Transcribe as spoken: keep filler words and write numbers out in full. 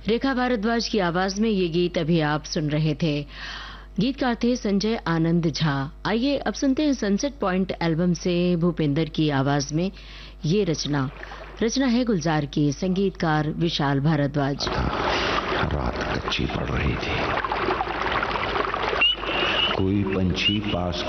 रेखा भारद्वाज की आवाज में ये गीत अभी आप सुन रहे थे। गीतकार थे संजय आनंद झा। आइए अब सुनते हैं सनसेट पॉइंट एल्बम से भूपेंद्र की आवाज में ये रचना। रचना है गुलजार की, संगीतकार विशाल भारद्वाज। रात कच्ची पड़ रही थी, कोई पंछी पास